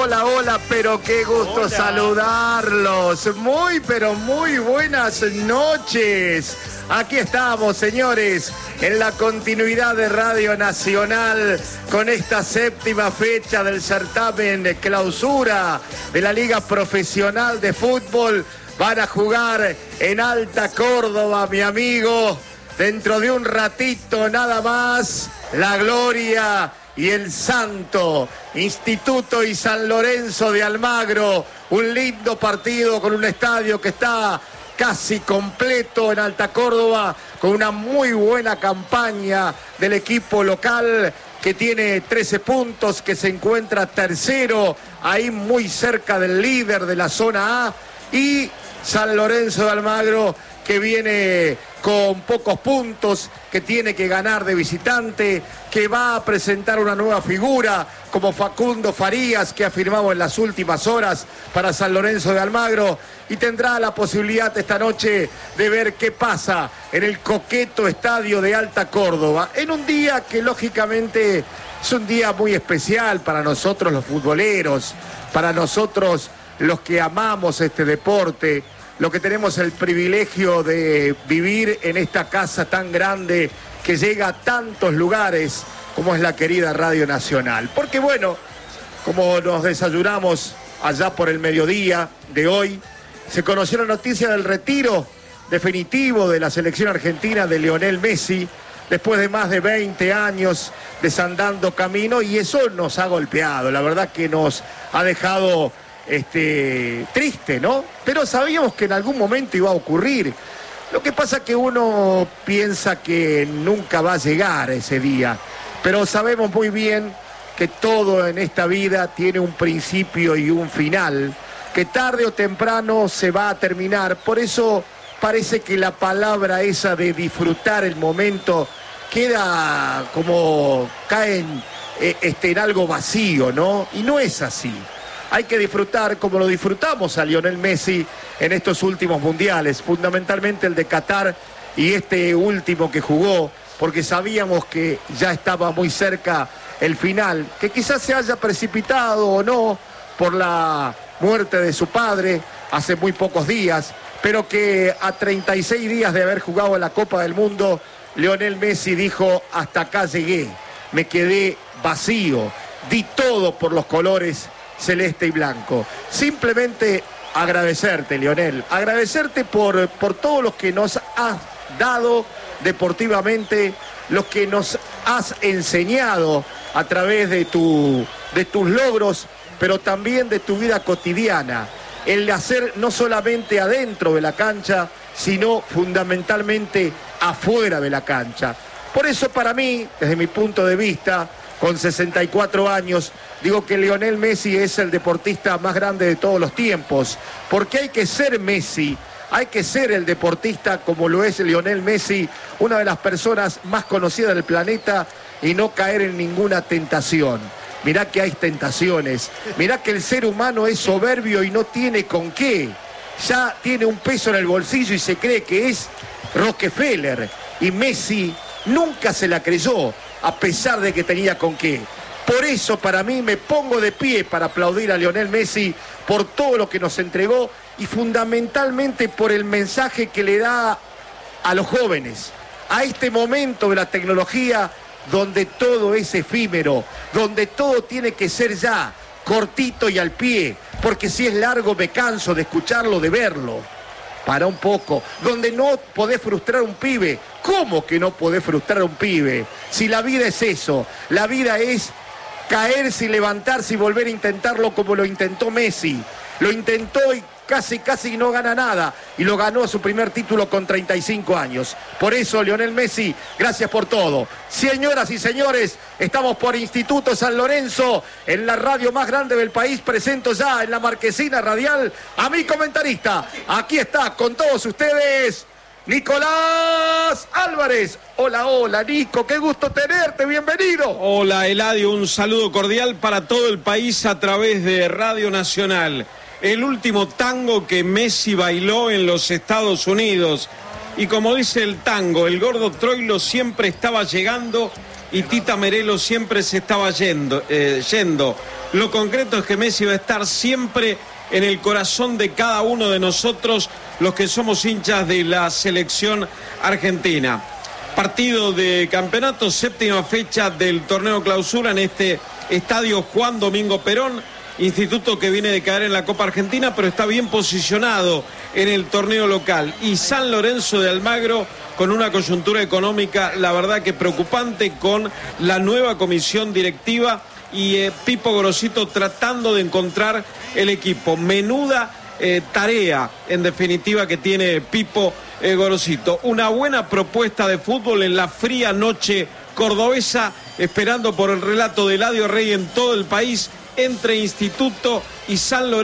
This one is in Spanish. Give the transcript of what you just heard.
hola, pero qué gusto saludarlos. Pero muy buenas noches. Aquí estamos, señores, en la continuidad de Radio Nacional con esta séptima fecha del certamen de clausura de la Liga Profesional de Fútbol. Van a jugar en Alta Córdoba, mi amigo. Dentro de un ratito nada más, la Gloria y el Santo, Instituto y San Lorenzo de Almagro. Un lindo partido con un estadio que está casi completo en Alta Córdoba, con una muy buena campaña del equipo local que tiene 13 puntos, que se encuentra tercero, ahí muy cerca del líder de la zona A, y San Lorenzo de Almagro, que viene con pocos puntos, que tiene que ganar de visitante, que va a presentar una nueva figura como Facundo Farías, que ha firmado en las últimas horas para San Lorenzo de Almagro, y tendrá la posibilidad esta noche de ver qué pasa en el coqueto estadio de Alta Córdoba, en un día que lógicamente es un día muy especial para nosotros los futboleros, para nosotros los que amamos este deporte, lo que tenemos el privilegio de vivir en esta casa tan grande que llega a tantos lugares como es la querida Radio Nacional. Porque bueno, como nos desayunamos allá por el mediodía de hoy, se conoció la noticia del retiro definitivo de la selección argentina de Lionel Messi, después de más de 20 años desandando camino, y eso nos ha golpeado, la verdad que nos ha dejado triste, ¿no? Pero sabíamos que en algún momento iba a ocurrir. Lo que pasa es que uno piensa que nunca va a llegar ese día, pero sabemos muy bien que todo en esta vida tiene un principio y un final, que tarde o temprano se va a terminar. Por eso parece que la palabra esa de disfrutar el momento queda como cae en algo vacío, ¿no? Y no es así. Hay que disfrutar como lo disfrutamos a Lionel Messi en estos últimos mundiales, fundamentalmente el de Qatar y este último que jugó, porque sabíamos que ya estaba muy cerca el final, que quizás se haya precipitado o no por la muerte de su padre hace muy pocos días, pero que a 36 días de haber jugado la Copa del Mundo, Lionel Messi dijo: hasta acá llegué, me quedé vacío, di todo por los colores celeste y blanco. Simplemente agradecerte, Lionel, agradecerte por todo lo que nos has dado deportivamente, lo que nos has enseñado a través de tus logros, pero también de tu vida cotidiana, el hacer no solamente adentro de la cancha, sino fundamentalmente afuera de la cancha. Por eso, para mí, desde mi punto de vista, con 64 años, digo que Lionel Messi es el deportista más grande de todos los tiempos, porque hay que ser Messi, hay que ser el deportista como lo es Lionel Messi, una de las personas más conocidas del planeta, y no caer en ninguna tentación. Mirá que hay tentaciones, mirá que el ser humano es soberbio y no tiene con qué, ya tiene un peso en el bolsillo y se cree que es Rockefeller, y Messi nunca se la creyó, a pesar de que tenía con qué. Por eso, para mí, me pongo de pie para aplaudir a Lionel Messi por todo lo que nos entregó y fundamentalmente por el mensaje que le da a los jóvenes, a este momento de la tecnología donde todo es efímero, donde todo tiene que ser ya, cortito y al pie, porque si es largo me canso de escucharlo, de verlo. Para un poco, donde no podés frustrar a un pibe. ¿Cómo que no podés frustrar a un pibe? Si la vida es eso, la vida es caerse y levantarse y volver a intentarlo como lo intentó Messi. Lo intentó y casi no gana nada, y lo ganó su primer título con 35 años. Por eso, Lionel Messi, gracias por todo. Señoras y señores, estamos por Instituto San Lorenzo, en la radio más grande del país. Presento ya en la marquesina radial a mi comentarista. Aquí está con todos ustedes, Nicolás Álvarez. Hola, Nico, qué gusto tenerte, bienvenido. Hola, Eladio, un saludo cordial para todo el país a través de Radio Nacional. El último tango que Messi bailó en los Estados Unidos. Y como dice el tango, el gordo Troilo siempre estaba llegando y Tita Merelo siempre se estaba yendo. Lo concreto es que Messi va a estar siempre en el corazón de cada uno de nosotros, los que somos hinchas de la selección argentina. Partido de campeonato, 7ª fecha del torneo clausura en este estadio Juan Domingo Perón, instituto que viene de caer en la Copa Argentina, pero está bien posicionado en el torneo local. Y San Lorenzo de Almagro con una coyuntura económica, la verdad que preocupante, con la nueva comisión directiva y Pipo Gorosito tratando de encontrar el equipo. Menuda tarea, en definitiva, que tiene Pipo Gorosito. Una buena propuesta de fútbol en la fría noche cordobesa, esperando por el relato de Eladio Rey en todo el país, entre Instituto y San Lorenzo.